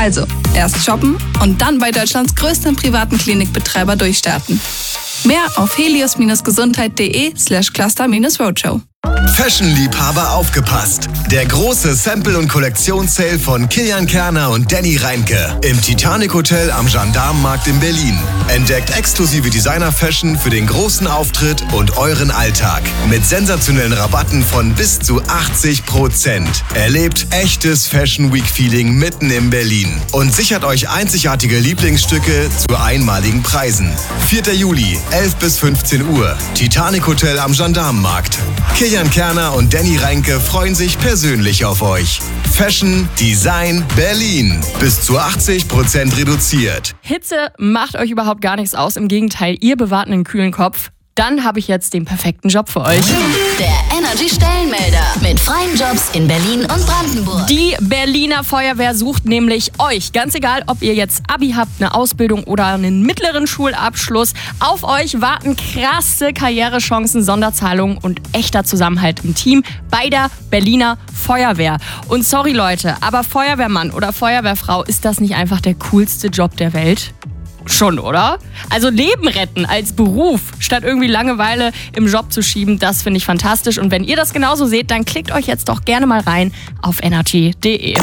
Also, erst shoppen und dann bei Deutschlands größtem privaten Klinikbetreiber durchstarten. Mehr auf helios-gesundheit.de/cluster-roadshow. Fashion-Liebhaber aufgepasst! Der große Sample- und Kollektionssale von Kilian Kerner und Danny Reinke im Titanic Hotel am Gendarmenmarkt in Berlin. Entdeckt exklusive Designer-Fashion für den großen Auftritt und euren Alltag. Mit sensationellen Rabatten von bis zu 80%. Erlebt echtes Fashion Week-Feeling mitten in Berlin. Und sichert euch einzigartige Lieblingsstücke zu einmaligen Preisen. 4. Juli, 11 bis 15 Uhr. Titanic Hotel am Gendarmenmarkt. Kilian Kerner und Danny Reinke freuen sich persönlich auf euch. Fashion, Design, Berlin. Bis zu 80% reduziert. Hitze macht euch überhaupt gar nichts aus. Im Gegenteil, ihr bewahrt einen kühlen Kopf. Dann habe ich jetzt den perfekten Job für euch. Der Energy-Stellenmelder mit freien Jobs in Berlin und Brandenburg. Die Berliner Feuerwehr sucht nämlich euch. Ganz egal, ob ihr jetzt Abi habt, eine Ausbildung oder einen mittleren Schulabschluss. Auf euch warten krasse Karrierechancen, Sonderzahlungen und echter Zusammenhalt im Team bei der Berliner Feuerwehr. Und sorry Leute, aber Feuerwehrmann oder Feuerwehrfrau, ist das nicht einfach der coolste Job der Welt? Schon, oder? Also Leben retten als Beruf, statt irgendwie Langeweile im Job zu schieben, das finde ich fantastisch. Und wenn ihr das genauso seht, dann klickt euch jetzt doch gerne mal rein auf energy.de.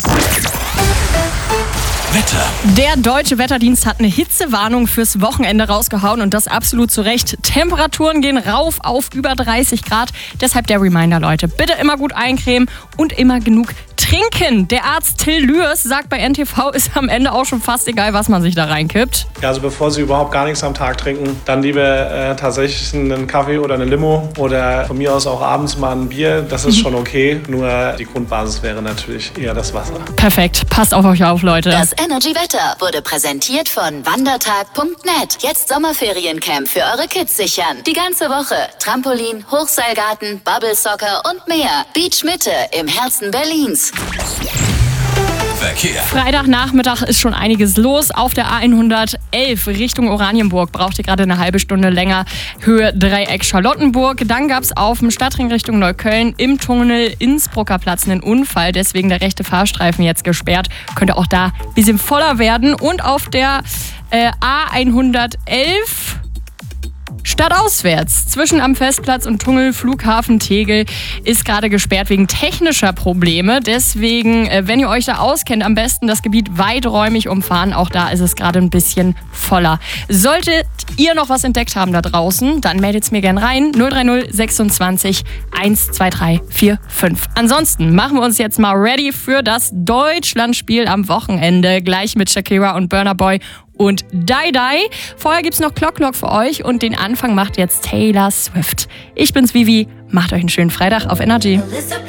Wetter. Der Deutsche Wetterdienst hat eine Hitzewarnung fürs Wochenende rausgehauen und das absolut zu Recht. Temperaturen gehen rauf auf über 30 Grad. Deshalb der Reminder, Leute. Bitte immer gut eincremen und immer genug trinken. Der Arzt Till Lührs sagt bei NTV, ist am Ende auch schon fast egal, was man sich da reinkippt. Ja, also bevor Sie überhaupt gar nichts am Tag trinken, dann lieber tatsächlich einen Kaffee oder eine Limo oder von mir aus auch abends mal ein Bier. Das ist schon okay, nur die Grundbasis wäre natürlich eher das Wasser. Perfekt, passt auf euch auf, Leute. Das Energy-Wetter wurde präsentiert von wandertag.net. Jetzt Sommerferiencamp für eure Kids sichern. Die ganze Woche. Trampolin, Hochseilgarten, Bubble Soccer und mehr. Beach Mitte im Herzen Berlins. Verkehr. Freitagnachmittag ist schon einiges los. Auf der A111 Richtung Oranienburg braucht ihr gerade eine halbe Stunde länger. Höhe Dreieck Charlottenburg. Dann gab es auf dem Stadtring Richtung Neukölln im Tunnel Innsbrucker Platz einen Unfall. Deswegen der rechte Fahrstreifen jetzt gesperrt. Könnte auch da ein bisschen voller werden. Und auf der A111 stadtauswärts zwischen am Festplatz und Tunnel Flughafen Tegel ist gerade gesperrt wegen technischer Probleme. Deswegen, wenn ihr euch da auskennt, am besten das Gebiet weiträumig umfahren. Auch da ist es gerade ein bisschen voller. Solltet ihr noch was entdeckt haben da draußen, dann meldet es mir gerne rein. 030 26 12345. Ansonsten machen wir uns jetzt mal ready für das Deutschlandspiel am Wochenende. Gleich mit Shakira und Burna Boy und Die Die. Vorher gibt's noch Clock Clock für euch und den Anfang macht jetzt Taylor Swift. Ich bin's Vivi, macht euch einen schönen Freitag auf Energy.